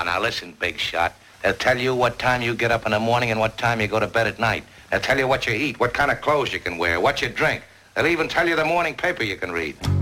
now, listen, big shot. They'll tell you what time you get up in the morning and what time you go to bed at night. They'll tell you what you eat, what kind of clothes you can wear, what you drink. They'll even tell you the morning paper you can read.